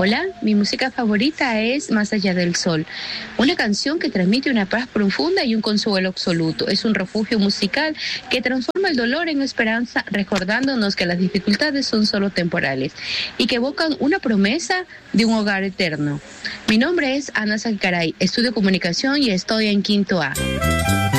Hola, mi música favorita es Más allá del sol, una canción que transmite una paz profunda y un consuelo absoluto. Es un refugio musical que transforma el dolor en esperanza, recordándonos que las dificultades son solo temporales y que evocan una promesa de un hogar eterno. Mi nombre es Ana Salcaray, estudio comunicación y estoy en quinto A.